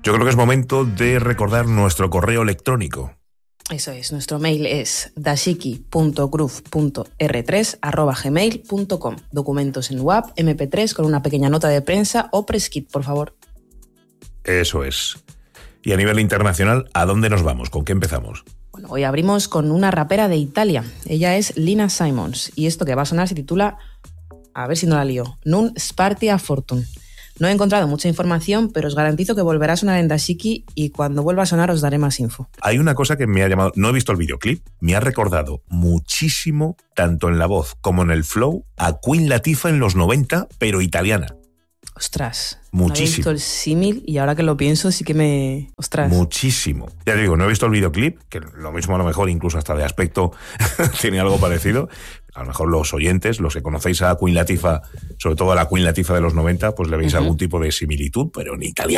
Yo creo que es momento de recordar nuestro correo electrónico. Eso es, nuestro mail es dashiki.groove.r3@gmail.com. Documentos en WAP, MP3 con una pequeña nota de prensa o preskit, por favor. Eso es. Y a nivel internacional, ¿a dónde nos vamos? ¿Con qué empezamos? Bueno, hoy abrimos con una rapera de Italia. Ella es Lina Simons y esto que va a sonar se titula, a ver si no la lío, Non sparti a fortune. No he encontrado mucha información, pero os garantizo que volverá a sonar en Dashiki y cuando vuelva a sonar os daré más info. Hay una cosa que me ha llamado, no he visto el videoclip, me ha recordado muchísimo, tanto en la voz como en el flow, a Queen Latifah en los 90, pero italiana. Ostras, muchísimo. No he visto el símil y ahora que lo pienso sí que me... Ostras. Muchísimo. Ya te digo, no he visto el videoclip, que lo mismo a lo mejor incluso hasta de aspecto tiene algo parecido. A lo mejor los oyentes, los que conocéis a Queen Latifah, sobre todo a la Queen Latifah de los 90, pues le veis algún tipo de similitud, pero en italiano.